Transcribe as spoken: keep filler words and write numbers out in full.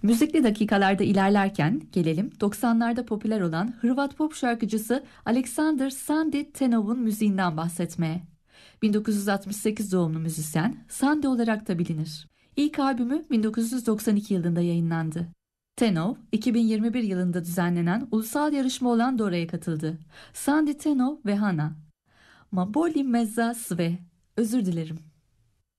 Müzikli dakikalarda ilerlerken gelelim doksanlarda popüler olan Hırvat pop şarkıcısı Aleksandar Sandi Tenov'un müziğinden bahsetmeye. bin dokuz yüz altmış sekiz doğumlu müzisyen, Sandi olarak da bilinir. İlk albümü bin dokuz yüz doksan iki yılında yayınlandı. Tenov, iki bin yirmi bir yılında düzenlenen ulusal yarışma olan Dora'ya katıldı. Sandi Tenov ve Hana. Ma boli mezza sve. Özür dilerim.